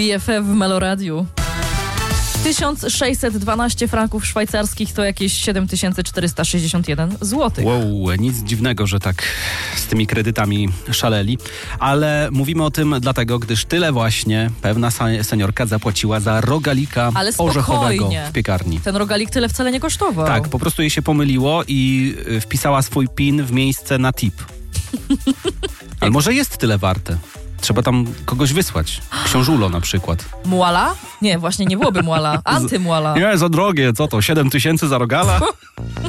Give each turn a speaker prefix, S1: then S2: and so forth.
S1: BFF w Meloradiu. 1612 franków szwajcarskich to jakieś 7461 zł.
S2: Wow, nic dziwnego, że tak z tymi kredytami szaleli. Ale mówimy o tym dlatego, gdyż tyle właśnie pewna seniorka zapłaciła za rogalika orzechowego w piekarni.
S1: Ten rogalik tyle wcale nie kosztował.
S2: Tak, po prostu jej się pomyliło i wpisała swój PIN w miejsce na tip. Ale może jest tyle warte. Trzeba tam kogoś wysłać. Książulo na przykład.
S1: Muala? Nie, właśnie nie byłoby muala. Antymuala.
S2: Nie, za drogie, co to? 7 000 za rogala?